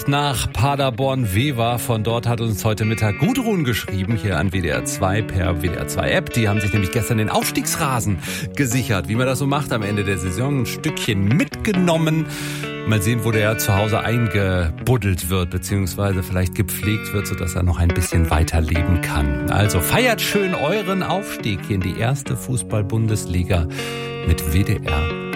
nach Paderborn-Wever. Von dort hat uns heute Mittag Gudrun geschrieben, hier an WDR 2 per WDR 2 App. Die haben sich nämlich gestern den Aufstiegsrasen gesichert. Wie man das so macht am Ende der Saison. Ein Stückchen mitgenommen. Mal sehen, wo der zu Hause eingebuddelt wird, beziehungsweise vielleicht gepflegt wird, sodass er noch ein bisschen weiter leben kann. Also feiert schön euren Aufstieg hier in die erste Fußball-Bundesliga mit WDR